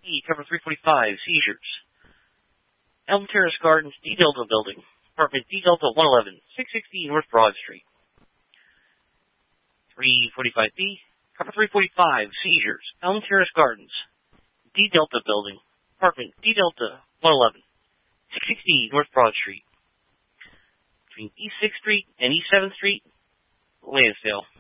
E, cover 345, seizures. Elm Terrace Gardens, D Delta Building, apartment D Delta 111, 660 North Broad Street. 345B, cover 345, seizures. Elm Terrace Gardens, D Delta Building, apartment D Delta 111, 660 North Broad Street. Between East 6th Street and East 7th Street, Lansdale.